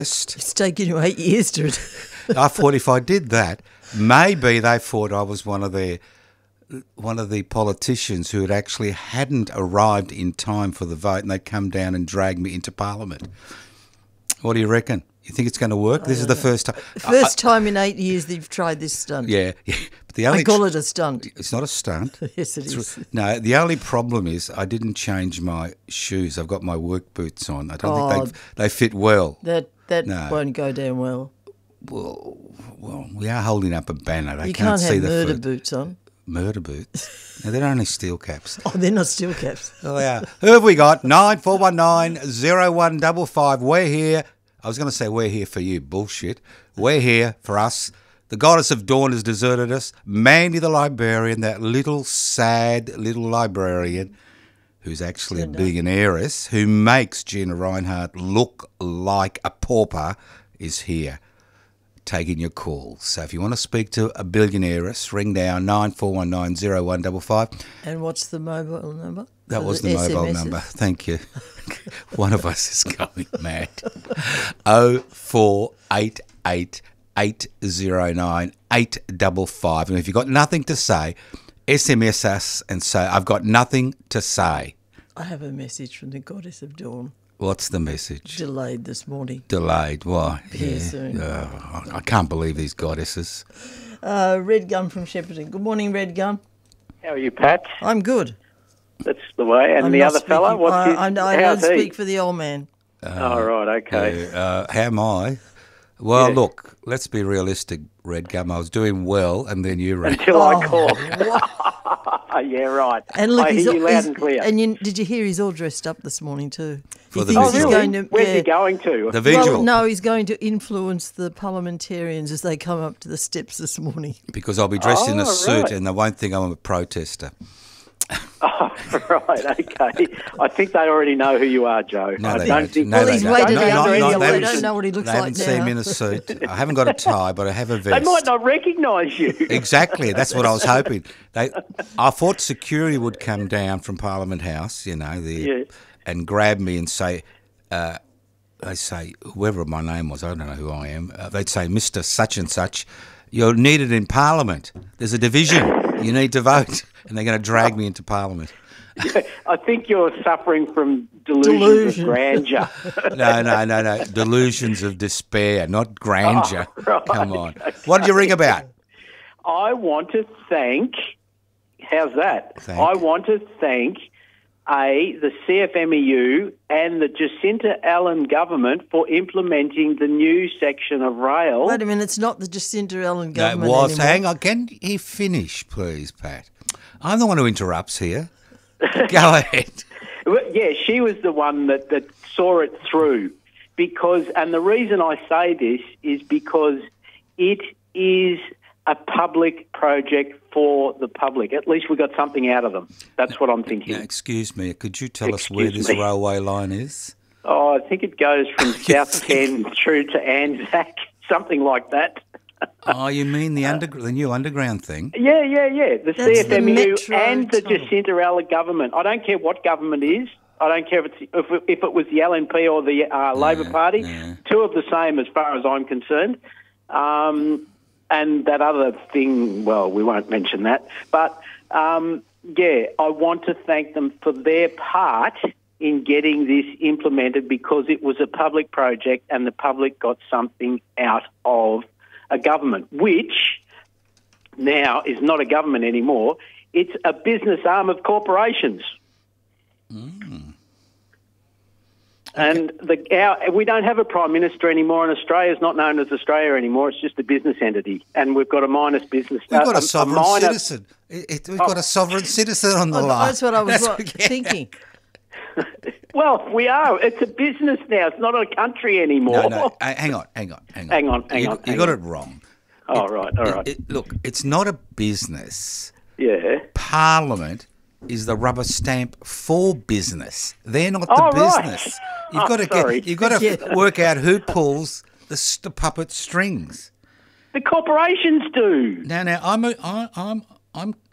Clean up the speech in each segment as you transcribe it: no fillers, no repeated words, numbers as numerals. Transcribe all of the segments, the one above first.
It's taken you 8 years to... I thought if I did that, maybe they thought I was one of the politicians who hadn't arrived in time for the vote, and they'd come down and drag me into Parliament. What do you reckon? You think it's going to work? This is the first time. First time in 8 years that you've tried this stunt. Yeah. But the only I call it a stunt. It's not a stunt. Yes, it is. No, the only problem is I didn't change my shoes. I've got my work boots on. I don't think they fit well. That won't go down well. Well, we are holding up a banner. They You can't see have the murder foot. boots on. Murder boots? No, they're only steel caps. Oh, they're not steel caps. Oh, yeah. Who have we got? 9419-0155. We're here. I was going to say we're here for you. Bullshit. We're here for us. The goddess of dawn has deserted us. Mandy the librarian, that little sad little librarian who's actually a billionaireess, who makes Gina Rinehart look like a pauper, is here taking your calls. So if you want to speak to a billionaireess, ring down 9419-0155. And what's the mobile number? That was the mobile number. Thank you. One of us is going mad. 0488 809 855. And if you've got nothing to say, SMS us and say, I've got nothing to say. I have a message from the goddess of dawn. What's the message? Delayed this morning. Delayed? Why? Here soon. I can't believe these goddesses. Red Gun from Shepparton. Good morning, Red Gun. How are you, Pat? I'm good. That's the way. And the other fella, I don't speak for the old man. Oh, right, okay. How am I? Well, look, let's be realistic, Red Gum. I was doing well, and then you rang. Until I called. Yeah, right. And look, I hear you loud and clear. And did you hear he's all dressed up this morning too? For the thinks vigil. he's going to, Where's he going to? The vigil. Well, no, he's going to influence the parliamentarians as they come up to the steps this morning. Because I'll be dressed in a suit, right. and they won't think I'm a protester. Oh, right, okay. I think they already know who you are, Joe. No, they don't don't. think. No, Well, they he's don't. waited No, the no, other no, end. they They don't know what he looks They like haven't seen now. me in a suit. I haven't got a tie, but I have a vest. They might not recognise you. Exactly. That's what I was hoping. I thought security would come down from Parliament House, and grab me and say, they say, whoever my name was, I don't know who I am, they'd say, Mr. Such and Such, you're needed in Parliament. There's a division. You need to vote. And they're going to drag me into Parliament. Yeah, I think you're suffering from delusions of grandeur. No. Delusions of despair, not grandeur. Oh, right. Come on. What did you ring about? I want to thank. How's that? I want to thank the CFMEU and the Jacinta Allen government for implementing the new section of rail. Wait a minute, it's not the Jacinta Allen That government was. anymore. Hang on. Can he finish, please, Pat? I'm the one who interrupts here. Go ahead. Yeah, she was the one that saw it through. And the reason I say this is because it is a public project for the public. At least we got something out of them. That's what I'm thinking. Now, excuse me, could you tell us where this railway line is? Oh, I think it goes from South Ken through to Anzac, something like that. Oh, you mean the new underground thing? Yeah. The That's the CFMEU metro and the tunnel. Jacinta Allen government. I don't care what government is. I don't care if it was the LNP or the Labor Party. Yeah. Two of the same as far as I'm concerned. And that other thing, well, we won't mention that. But, I want to thank them for their part in getting this implemented because it was a public project and the public got something out of a government, which now is not a government anymore. It's a business arm of corporations. Mm. And we don't have a Prime Minister anymore, and Australia's not known as Australia anymore. It's just a business entity, and we've got a minus business. We've got a sovereign citizen. We've got a sovereign citizen on the line. That's what I was thinking. Well, we are. It's a business now. It's not a country anymore. No. Hang on. You got it wrong. Oh, right. All right. Look, it's not a business. Yeah. Parliament is the rubber stamp for business. They're not the right. business. You've got to work out who pulls the puppet strings. The corporations do. Now,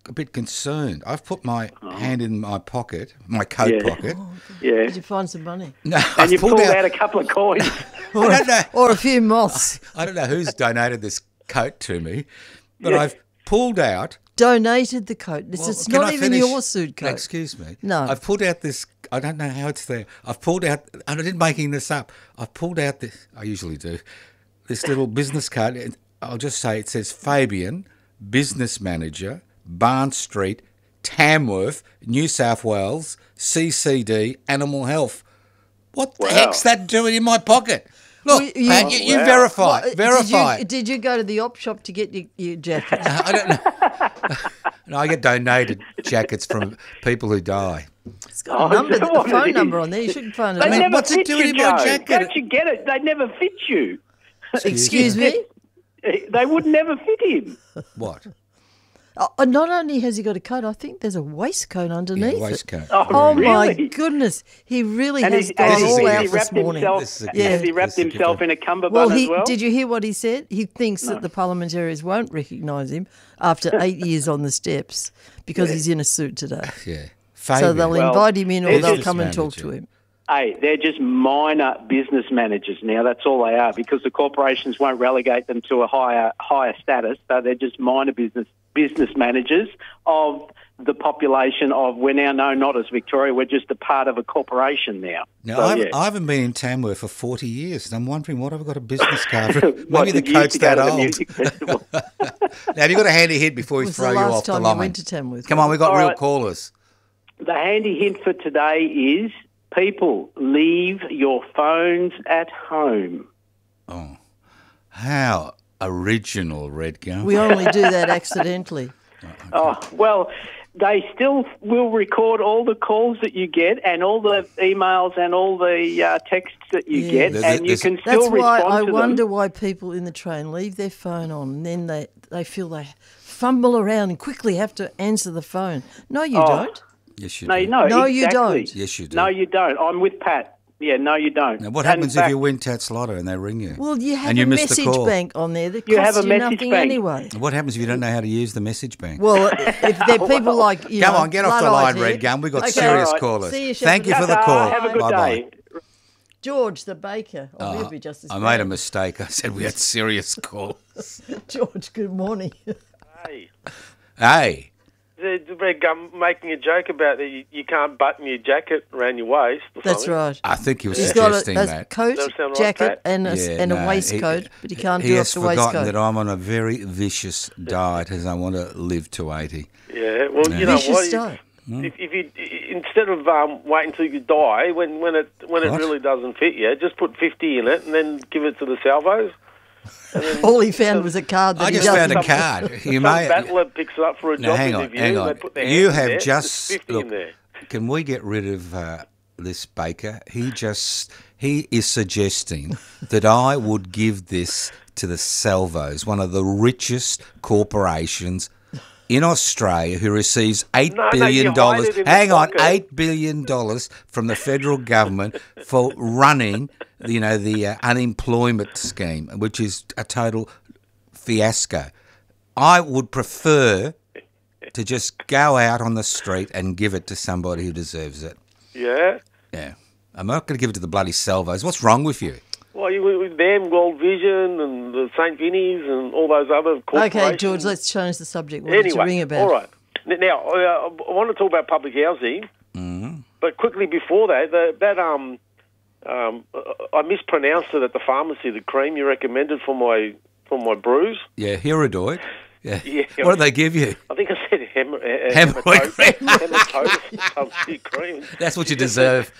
a bit concerned. I've put my hand in my pocket, my coat pocket. Yeah. Did you find some money? No, And I've you pulled pulled out a couple of coins. I don't know. Or a few moths. I don't know who's donated this coat to me, but I've pulled out. Donated the coat. It's Can not I even finish? your suit coat. Excuse me. No. I've pulled out this. I don't know how it's there. I've pulled out. And I didn't making this up. I've pulled out this. I usually do. This little business card. And I'll just say it says Fabian, business manager, Barnes Street, Tamworth, New South Wales, CCD, Animal Health. What the Wow. heck's that doing in my pocket? Look, Well, you- Pat, you Wow. verify. What, Verify. Did you go to the op shop to get your jacket? I don't know. No, I get donated jackets from people who die. It's got a number, is that a what phone it number is? on there. You shouldn't phone it. They up. never what's it fit doing you, in my Joe. jacket? Don't you get it? They never fit you. Excuse me? They would never fit him. What? Not only has he got a coat, I think there's a waistcoat underneath it. Waistcoat. Oh my really? goodness, he really And has he's, gone this is all a out gift. this morning. This is a Has gift. he wrapped This is a gift. himself in a cummerbund Well, as well? did you hear what he said? He thinks that the parliamentarians won't recognise him after 8 years on the steps because he's in a suit today. Yeah. So Fabian. they'll Well, invite him in or they're they'll just come and talk manager. to him. Hey, they're just minor business managers now. That's all they are, because the corporations won't relegate them to a higher status. So they're just minor business managers of the population of, we're now known not as Victoria, we're just a part of a corporation now. Now, So, I haven't been in Tamworth for 40 years, and I'm wondering what I've got a business card for. What, Maybe the did you coat's used to go that to the old. music festival? Now, have you got a handy hint before we Was throw the you last off the time line? you went to Tamworth? Come on, we've got All real right. callers. The handy hint for today is, people, leave your phones at home. How original, Redgar. We only do that accidentally. Oh, well, they still will record all the calls that you get and all the emails and all the texts that you get, There's- and you there's- can That's still why respond I to wonder them. why people in the train leave their phone on and then they feel they fumble around and quickly have to answer the phone. No, you don't. Yes, you No, do. no, No, you exactly. don't. Yes, you do. No, you don't. I'm with Pat. Yeah, no, you don't. Now, what And happens in if fact, you win Tats Lotto and they ring you? Well, you have and you a miss the message call? bank on there that You costs have a you message nothing bank. anyway. What happens if you don't know how to use the message bank? Well, if they're people like you Come know, on, get off the Luddite line, here- Red Gun. We've got Okay, serious all right. callers. See you, Thank you for the Ta-ta, call. have a good Bye-bye. day. George the baker. Oh, he'll be just as I bad. made a mistake. I said we had serious calls. George, good morning. Hey, Hey, the Red Gum making a joke about that you can't button your jacket around your waist. Or That's something. right. I think he was He's got suggesting a that. coat, Does that sound right, jacket, Pat? and a, Yeah, and no, a waistcoat, but he can't do has off the forgotten waistcoat. that I'm on a very vicious diet as I want to live to 80. Yeah, well, you know Vicious what? diet. If you instead of waiting until you die, when it What? really doesn't fit you, just put 50 in it and then give it to the salvos. All he found was a card that I he just doesn't. found a card. You Some may. battler picks it up for a No, job hang on, interview. hang and on. They put their You hands in have there, just there's 50 look. in there. Can we get rid of this baker? He is suggesting that I would give this to the Salvos, one of the richest corporations in Australia, who receives $8 No, billion. you hide it in the Hang on, pocket. $8 billion from the federal government for running, the unemployment scheme, which is a total fiasco. I would prefer to just go out on the street and give it to somebody who deserves it. Yeah. Yeah. I'm not going to give it to the bloody Salvos. What's wrong with you? Well, you with them, World Vision and the St. Vinny's and all those other corporations. Okay, George, let's change the subject. What did you ring about? all right. Now, I want to talk about public housing, but quickly before that, I mispronounced it at the pharmacy. The cream you recommended for my bruise. Yeah, Hiridoid. Yeah. Yeah. What did they give you? I think I said Hemorrhoid cream. hematosis cream. That's what you deserve.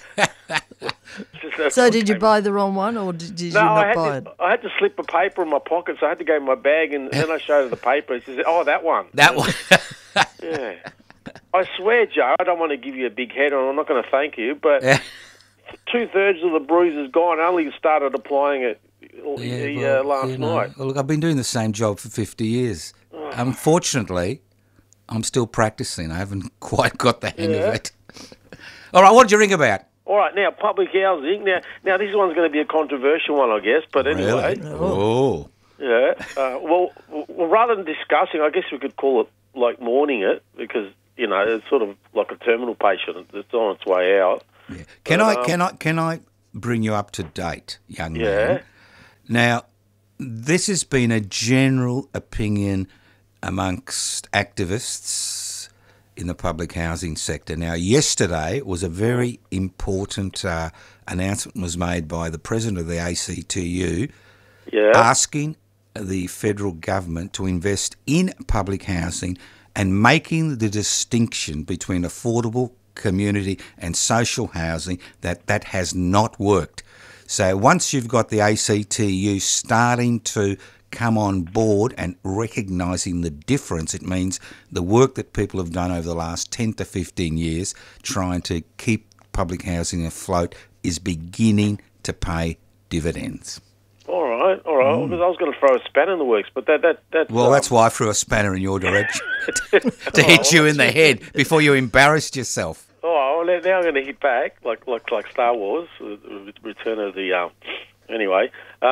So did you buy the wrong one, or did you No, not buy it? I had to slip a paper in my pocket, so I had to go in my bag, and then I showed her the paper. She said, "Oh, that one." That one. Yeah. I swear, Joe, I don't want to give you a big head, and I'm not going to thank you, but Yeah. 2/3 of the bruise is gone. I only started applying it Yeah, well, last night. Well, look, I've been doing the same job for 50 years. Unfortunately, I'm still practicing. I haven't quite got the hang of it. All right, what did you ring about? All right, now, public housing. Now this one's going to be a controversial one, I guess, but anyway. Really? Oh. Yeah. Well, rather than discussing, I guess we could call it like mourning it because it's sort of like a terminal patient. It's on its way out. Yeah. Can I bring you up to date, young man? Yeah. Now, this has been a general opinion amongst activists in the public housing sector. Now, yesterday was a very important announcement was made by the president of the ACTU asking the federal government to invest in public housing and making the distinction between affordable, community and social housing that has not worked. So once you've got the ACTU starting to come on board and recognising the difference, it means the work that people have done over the last 10 to 15 years trying to keep public housing afloat is beginning to pay dividends. All right. Because I was going to throw a spanner in the works, but that's... Well, that's why I threw a spanner in your direction, to hit you in the head before you embarrassed yourself. Oh, well, now I'm going to hit back, like Star Wars, Return of the... Anyway,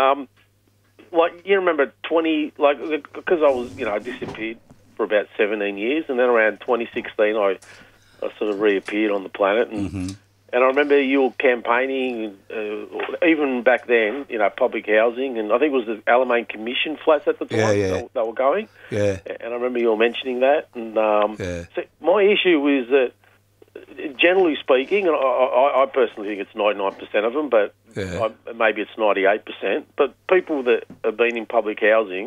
like, you remember because I was, I disappeared for about 17 years, and then around 2016 I sort of reappeared on the planet, and and I remember you were campaigning, even back then, public housing, and I think it was the Alamein Commission flats at the time they were going. Yeah. And I remember you were mentioning that. And so my issue is that, generally speaking, and I personally think it's 99% of them, but maybe it's 98%, but people that have been in public housing,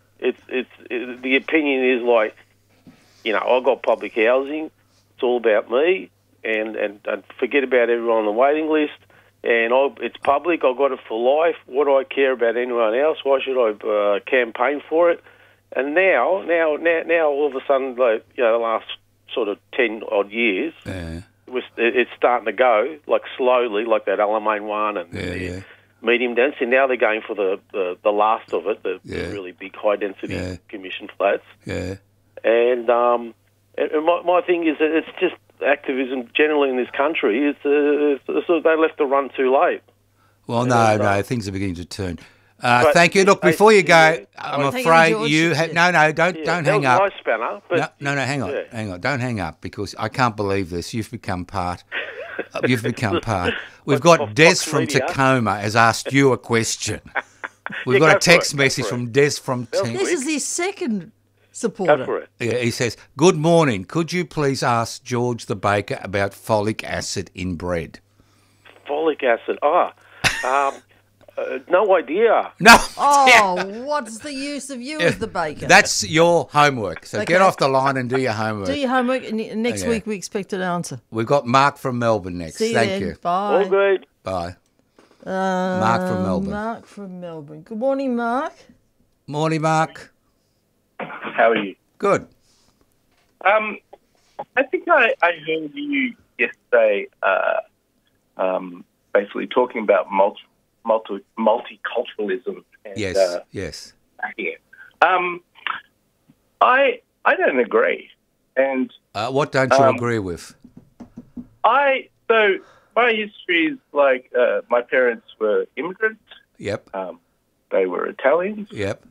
the opinion is like, I've got public housing, it's all about me, and forget about everyone on the waiting list, and it's public, I've got it for life, what do I care about anyone else, why should I campaign for it? And now all of a sudden, like, the last sort of 10 odd years, it's starting to go, like, slowly, like that Alamein one and the medium density. Now they're going for the last of it, the really big high density commission flats. Yeah. And my thing is that it's just activism generally in this country. It's they left the run too late. Well, no, things are beginning to turn. Thank you. Look, before you go, I'm afraid you have... No, don't hang up. Nice spanner, but no, hang on. Don't hang up, because I can't believe this. You've become part. We've got Des from Tacoma has asked you a question. We've got a text message from Des from... This is his second supporter. Go for it. Yeah, he says, "Good morning. Could you please ask George the baker about folic acid in bread?" Folic acid? No idea. No. Oh, what's the use of you as the baker? That's your homework. So get off the line and do your homework. Do your homework, and next week we expect an answer. We've got Mark from Melbourne next. Thank you. Bye. All good. Bye. Mark from Melbourne. Mark from Melbourne. Good morning, Mark. Morning, Mark. How are you? Good. I think I heard you yesterday basically talking about multiculturalism. And, yes. I don't agree. And what don't you agree with? So my history is like my parents were immigrants. Yep. They were Italians. Yep.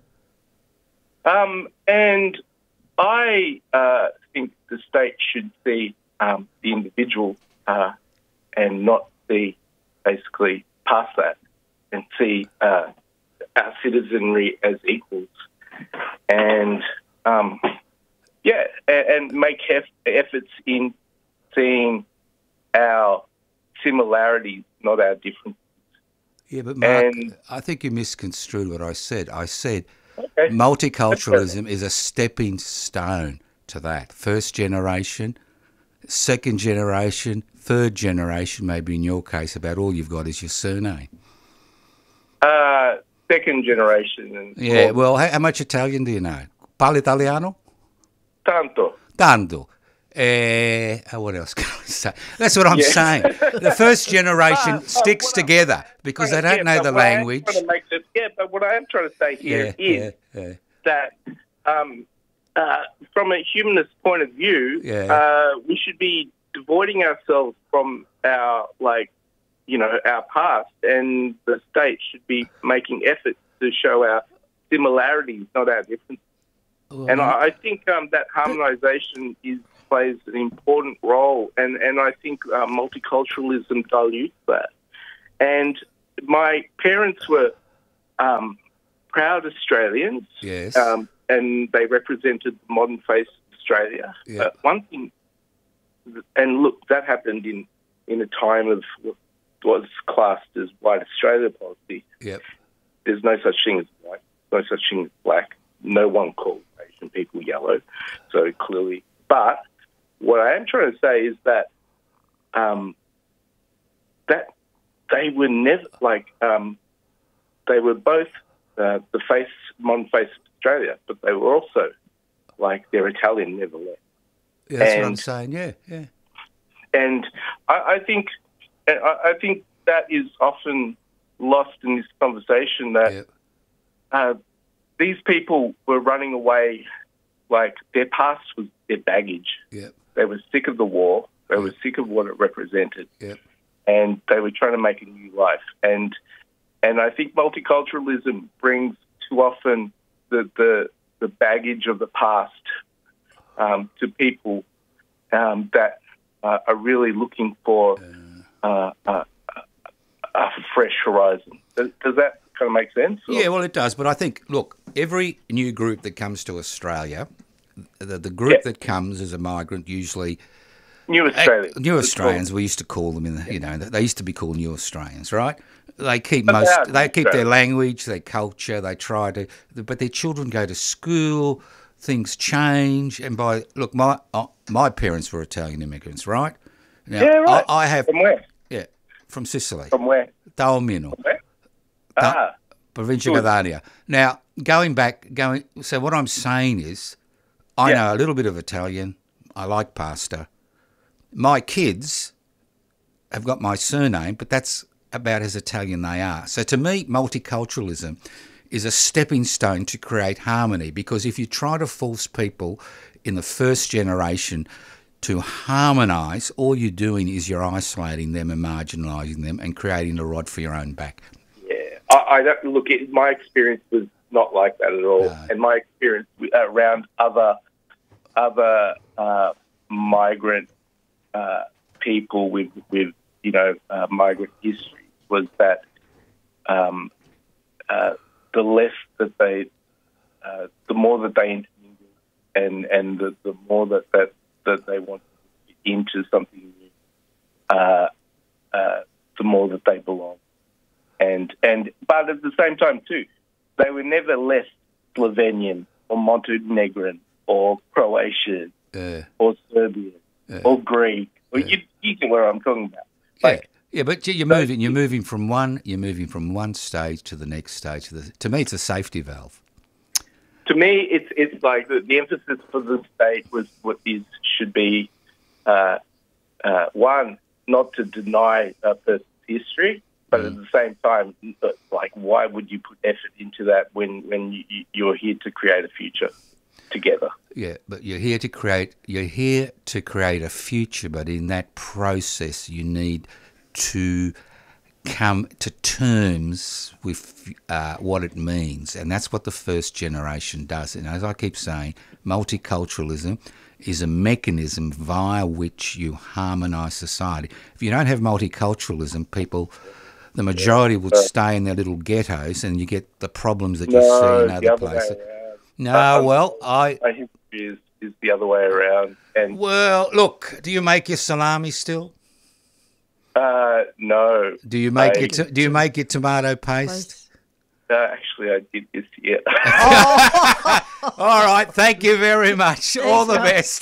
And I think the state should see the individual and not see basically past that and see our citizenry as equals. And, and make efforts in seeing our similarities, not our differences. Yeah, but Mark, I think you misconstrued what I said. I said multiculturalism is a stepping stone to that. First generation, second generation, third generation, maybe in your case, about all you've got is your surname. Second generation. Yeah, well, how much Italian do you know? Parli italiano? Tanto. What else can I say? That's what I'm saying. The first generation sticks together because they don't know the language. But what I am trying to say here is that from a humanist point of view, we should be devoiding ourselves from our past, and the state should be making efforts to show our similarities, not our differences. And I think that harmonisation plays an important role, and I think multiculturalism dilutes that. And my parents were proud Australians, yes, and they represented the modern face of Australia. Yeah. One thing, and look, that happened in a time of what was classed as white Australia policy. Yep. There's no such thing as white, no such thing as black. No one called Asian people yellow, so clearly. But what I am trying to say is that that they were never they were both the modern face of Australia, but they were also like their Italian never left. Yeah, that's what I'm saying. Yeah, yeah. And I think that is often lost in this conversation that these people were running away, like their past was their baggage. Yep. They were sick of the war. They were sick of what it represented. Yep. And they were trying to make a new life. And I think multiculturalism brings too often the baggage of the past to people that are really looking for a fresh horizon. Does that kind of make sense? Or? Yeah, well, it does. But I think, look, every new group that comes to Australia, the group that comes as a migrant usually... New Australians. New Australians, we used to call them they used to be called New Australians, right? They keep their language, their culture, they try to, but their children go to school, things change, and my parents were Italian immigrants, right? Now, yeah, right. I have from where? Yeah, from Sicily. From where? Taormino. Provincia Catania. Now, so what I'm saying is, I know a little bit of Italian. I like pasta. My kids have got my surname, but that's about as Italian they are. So to me, multiculturalism is a stepping stone to create harmony, because if you try to force people in the first generation to harmonise, all you're doing is you're isolating them and marginalising them and creating a rod for your own back. Yeah. I don't look. My experience was not like that at all, no. And my experience around other migrant people with migrant histories was that the less that they, the more that they intermingle, and the more that they want to get into something new, the more that they belong. But at the same time too, they were never less Slovenian or Montenegrin or Croatian or Serbian or Greek. Or you get where I'm talking about. Like, but you're moving from one stage to the next stage. To me, it's a safety valve. To me, it's like the emphasis for the state was should be one, not to deny a person's history, but at the same time, like, why would you put effort into that when you're here to create a future together? Yeah, but you're here to create a future, but in that process, you need to come to terms with what it means, and that's what the first generation does. And as I keep saying, multiculturalism is a mechanism via which you harmonise society. If you don't have multiculturalism, the majority would stay in their little ghettos, and you get the problems that you see in other places. My history is the other way around. And look, do you make your salami still? No. Do you make your tomato paste? Actually, I did this year. All right, thank you very much. All the best.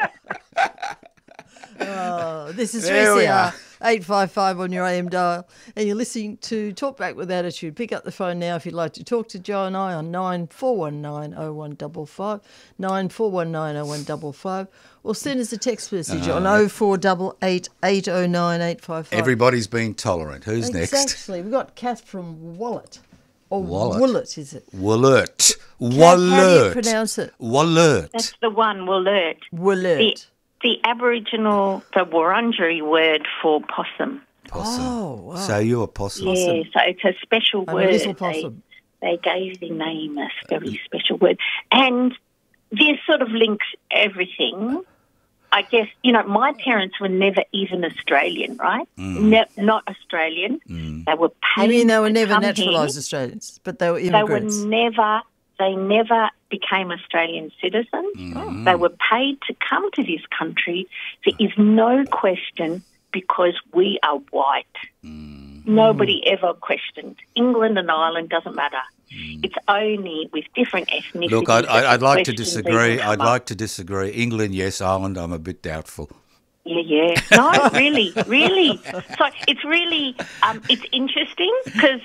This is 3CR 855 on your AM dial, and you're listening to Talk Back with Attitude. Pick up the phone now if you'd like to talk to Joe and I on 9419 0155, 9419 0155, or send us a text message on 0488 809 855. Everybody's being tolerant. Who's next? Exactly. We've got Kath from Wallet. Or Wollert, is it? Wollert. How do you pronounce it? Wollert. That's the one, Wollert. Wollert. The Aboriginal, the Wurundjeri word for possum. Possum. Oh, wow. So you're a possum. Yeah, so it's a special word. A little possum. They gave the name a very special word. And this sort of links everything. I guess, my parents were never even Australian, right? Not Australian. They were paid. I mean, they were never come naturalised here. Australians, but they were immigrants. They never became Australian citizens. They were paid to come to this country. There is no question because we are white. Nobody ever questioned. England and Ireland doesn't matter. It's only with different ethnicities. Look, I'd like to questions disagree. even come I'd up. like to disagree. England, yes. Ireland, I'm a bit doubtful. Yeah. No, really. So it's really, it's interesting because,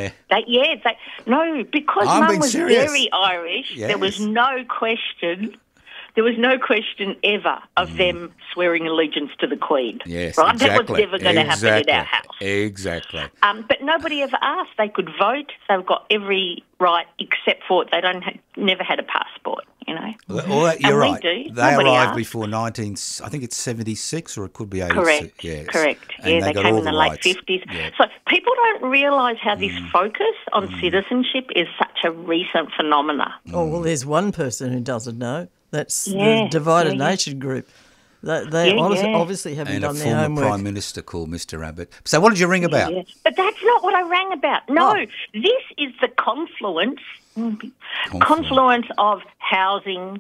because I'm Mum being was serious. very Irish, Yes. there was no question ever of them swearing allegiance to the Queen. Yes, right? exactly. That was never going to happen in our house. Exactly. But nobody ever asked. They could vote. They've got every right except for they never had a passport, Well, you're right. We do. They Nobody arrived asked. before I think it's 76 or it could be 86. Correct. Yes. Correct. And Yeah, they got came all in the the late rights. 50s. Yeah. So people don't realise how this focus on citizenship is such a recent phenomena. Oh, well, there's one person who doesn't know. That's Yeah, the Divided yeah. Nation group. They obviously haven't And a done their former homework. Prime Minister called Mr. Abbott. So what did you ring about? Yeah. But that's not what I rang about. No, Oh. this is the confluence of housing,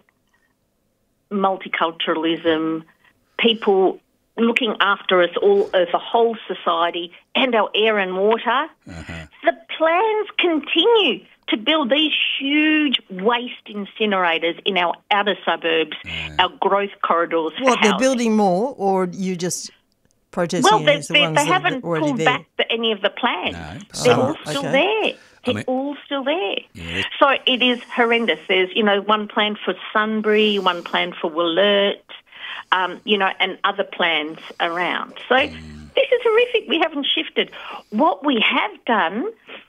multiculturalism, people looking after us all as a whole society and our air and water. The plans continue to build these huge waste incinerators in our outer suburbs, our growth corridors for What, they're housing. building more, or you just protesting Well, against the ones they that are haven't already pulled there? back any of the plans. No, They're some all are. still Okay. there. They're all still there. So it is horrendous. There's, one plan for Sunbury, one plan for Wollert, and other plans around. So this is horrific. We haven't shifted. What we have done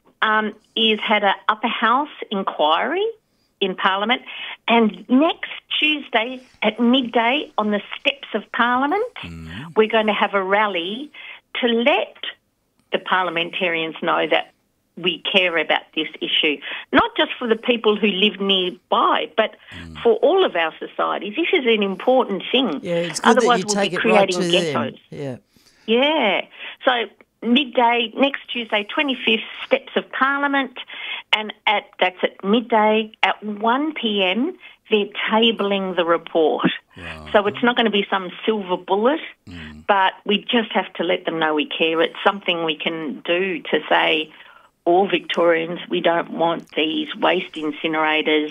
is had an upper house inquiry in Parliament, and next Tuesday at midday on the steps of Parliament, we're going to have a rally to let the parliamentarians know that we care about this issue, not just for the people who live nearby, but for all of our societies. This is an important thing. Yeah, it's good Otherwise, that you we'll take be it right creating to ghettos. them. Yeah. Yeah. So midday, next Tuesday, 25th, steps of Parliament, and that's at midday. At 1 p.m, they're tabling the report. Wow. So it's not going to be some silver bullet, but we just have to let them know we care. It's something we can do to say, all Victorians, we don't want these waste incinerators,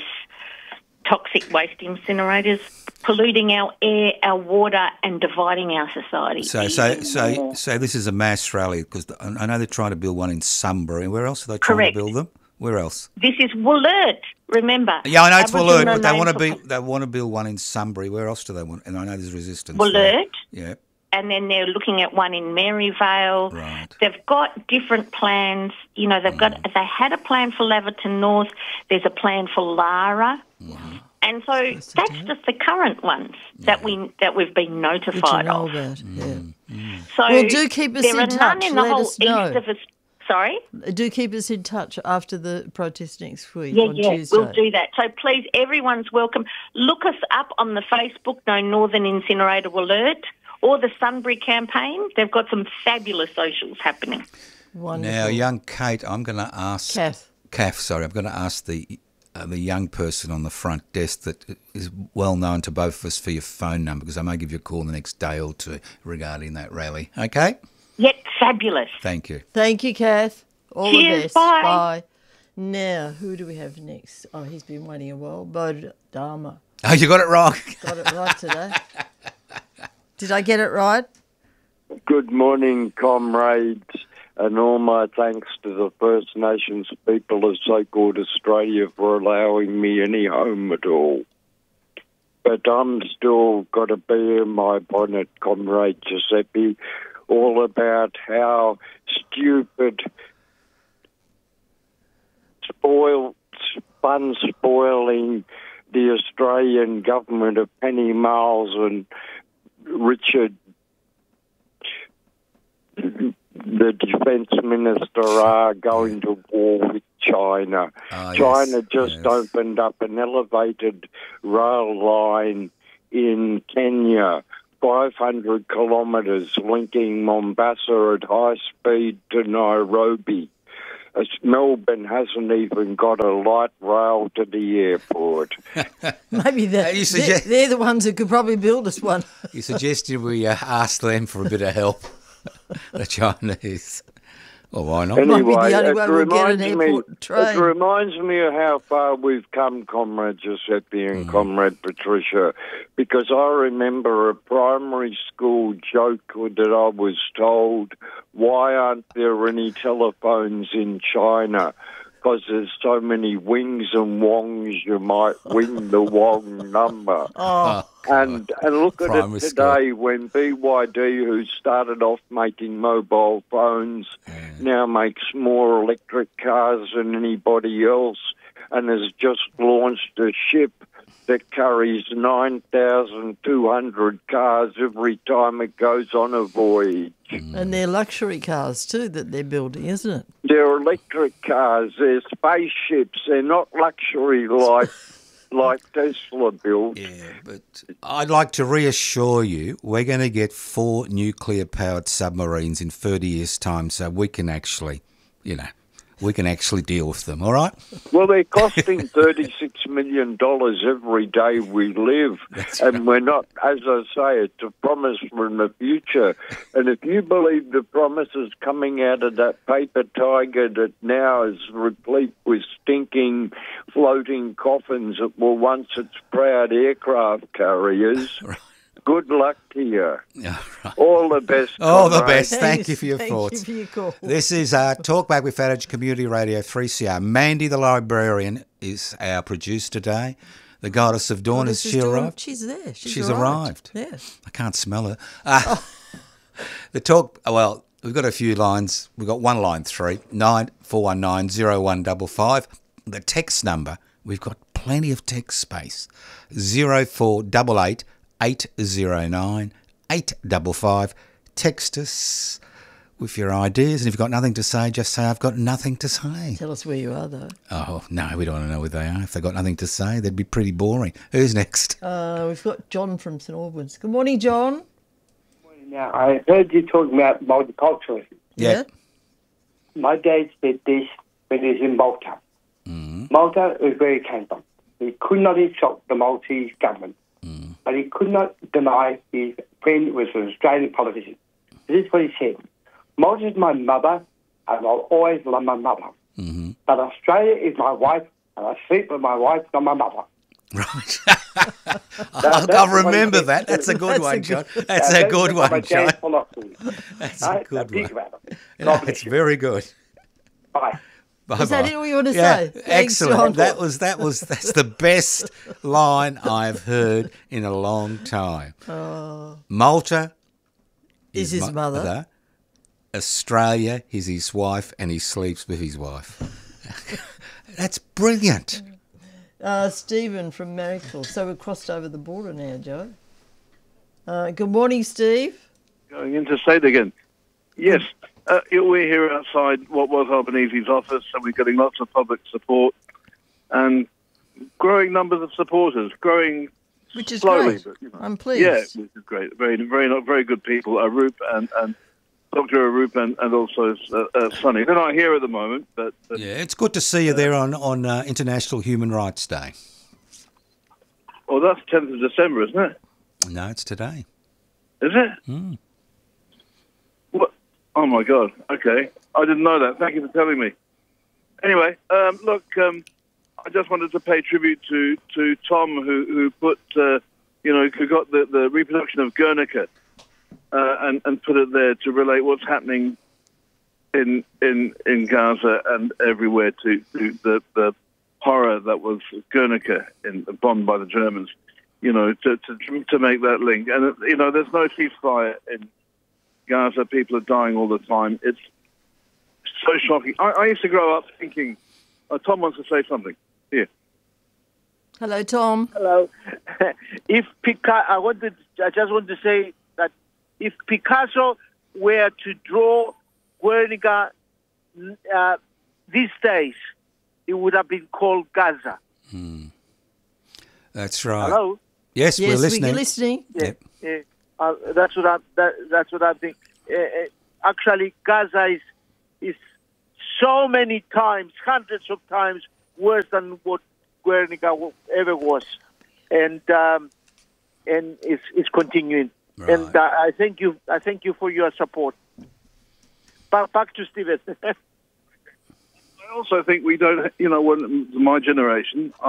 toxic waste incinerators, polluting our air, our water, and dividing our society. So this is a mass rally because I know they're trying to build one in Sunbury. Where else are they trying Correct. to build them? Where else? This is Wollert, remember. Yeah, I know it's Wollert, Aboriginal but name they want to build one in Sunbury. Where else do they want? And I know there's resistance. Wollert. Yeah. And then they're looking at one in Maryvale. Right. They've got different plans. They had a plan for Laverton North. There's a plan for Lara. And so that's just the current ones that we've been notified know of. about. Yeah. So Well, do keep us there in are none touch. in the Let whole us know. east of us. Sorry? Do keep us in touch after the protest next week Yeah, on Tuesday. we'll do that. So please, everyone's welcome. Look us up on the Facebook, No Northern Incinerator Alert, or the Sunbury campaign. They've got some fabulous socials happening. Wonderful. Now, young Kate, I'm going to ask... Kath, I'm going to ask the young person on the front desk that is well known to both of us for your phone number, because I may give you a call the next day or two regarding that rally. Okay? Yet fabulous. Thank you. Thank you, Kath. All the Cheers, best. bye. Bye. Now, who do we have next? Oh, he's been waiting a while. Bod Dharma. Oh, you got it wrong. Got it right today. Did I get it right? Good morning, comrades, and all my thanks to the First Nations people of so-called Australia for allowing me any home at all. But I'm still got to be in my bonnet, Comrade Giuseppe, all about how stupid, spoiling the Australian government of Penny Miles and Richard, the Defence Minister, are going to war with China. Ah, China yes, just yes. opened up an elevated rail line in Kenya, 500 kilometres linking Mombasa at high speed to Nairobi. Melbourne hasn't even got a light rail to the airport. Maybe you suggest- they're the ones who could probably build us one. You suggested we ask them for a bit of help, the Chinese. Well, why not? Might be the Anyway, only it way we'll get an reminds me. airport train. It reminds me of how far we've come, Comrade Giuseppe and Comrade Patricia, because I remember a primary school joke that I was told: "Why aren't there any telephones in China? Because there's so many wings and wongs, you might wing the wrong number." And look at Primary it today when BYD, who started off making mobile phones, now makes more electric cars than anybody else, and has just launched a ship that carries 9,200 cars every time it goes on a voyage. And they're luxury cars too that they're building, isn't it? They're electric cars, they're spaceships, they're not luxury like Tesla built. Yeah, but I'd like to reassure you, we're going to get 4 nuclear-powered submarines in 30 years' time, so we can actually, we can actually deal with them, all right? Well, they're costing $36 million every day we live. And we're not, as I say, it's a promise from the future. And if you believe the promises coming out of that paper tiger that now is replete with stinking floating coffins that were once its proud aircraft carriers, good luck to you. Yeah, right. All the best. All the comrade. best. Thank you for your thoughts. Thank you for your call. This is Talkback with Fat Edge Community Radio 3CR. Mandy the librarian is our producer today. The goddess of dawn, has she arrived? She's there. She's arrived. Yeah. I can't smell her. The talk, well, we've got a few lines. We've got one line 3, 94190155. The text number, we've got plenty of text space. 0488 809 855. Text us with your ideas, and if you've got nothing to say, just say, I've got nothing to say. Tell us where you are, though. Oh, no, we don't want to know where they are. If they've got nothing to say, they'd be pretty boring. Who's next? We've got John from St Albans. Good morning, John. Now, I heard you talking about multiculturalism. Yeah. My dad said this when he was in Malta. Malta was where he came from. He could not insult the Maltese government, but he could not deny his friend was an Australian politician. This is what he said. Malta is my mother, and I'll always love my mother. But Australia is my wife, and I sleep with my wife, not my mother. Right. I'll remember that. That's a good one, John. That's a good one, John. That's a good one. Yeah, it's very good. Bye. Is that all you want to Yeah, say? Thanks, excellent. John. That's the best line I've heard in a long time. Malta is his mother. Australia is his wife, and he sleeps with his wife. That's brilliant. Stephen from Marrickville. So we've crossed over the border now, Joe. Good morning, Steve. Going interstate again. Yes, we're here outside what was Albanese's office, and we're getting lots of public support and growing numbers of supporters, growing which is slowly. Great. But, I'm pleased. Yeah, which is great. Very good people. Arup and Dr. Arup and also Sonny. They're not here at the moment, but yeah, it's good to see you there on International Human Rights Day. Well, that's 10th of December, isn't it? No, it's today. Is it? What? Oh my God! Okay, I didn't know that. Thank you for telling me. Anyway, look, I just wanted to pay tribute to Tom, who put who got the reproduction of Guernica. And put it there to relate what's happening in Gaza and everywhere to the horror that was Guernica bombed by the Germans. To make that link. And there's no ceasefire in Gaza. People are dying all the time. It's so shocking. I used to grow up thinking. Tom wants to say something. Here. Hello, Tom. Hello. I just want to say that if Picasso were to draw Guernica these days, it would have been called Gaza. That's right. Hello? Yes, we're listening. We're listening. Yeah, that's what I think. Actually, Gaza is so many times, hundreds of times worse than what Guernica ever was, and it's continuing. Right. And I thank you for your support. Back to Stephen. I also think we don't, when my generation,